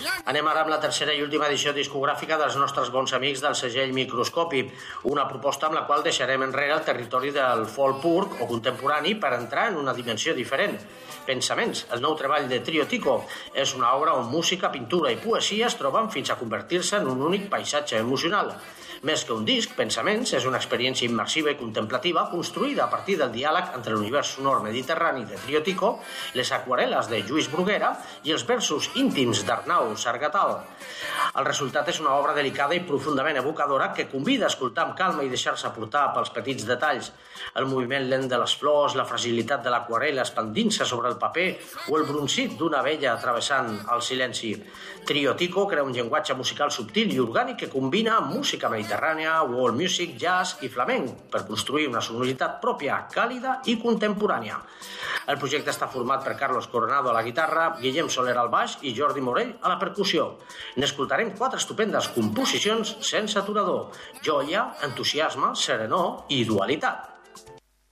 Anem ara amb la tercera i última edició discogràfica dels nostres bons amics del segell Microscopi, una proposta amb la qual deixarem enrere el territori del folk pur o contemporani per entrar en una dimensió diferent. Pensaments, el nou treball de Trio Tico, és una obra on música, pintura i poesia es troben fins a convertir-se en un únic paisatge emocional. Més que un disc, Pensaments és una experiència immersiva i contemplativa construïda a partir del diàleg entre l'univers sonor mediterrani de Trio Tico, les aquarel·les de Lluís Bruguera i els versos íntims d'Arnau Sargatal. El resultat és una obra delicada i profundament evocadora que convida a escoltar amb calma i deixar-se portar pels petits detalls. El moviment lent de les flors, la fragilitat de l'aquarel·la expandint-se sobre el paper o el brunzit d'una abella travessant el silenci. Trio Tico crea un llenguatge musical subtil i orgànic que combina música mediterrània, world music, jazz i flamenc per construir una sonoritat pròpia, càlida i contemporània. El projecte està format per Carlos Coronado a la guitarra, Guillem Soler al baix i Jordi Morell a la percussió. N'escoltarem 4 estupendes composicions sense aturador: joia, entusiasme, serenor i dualitat.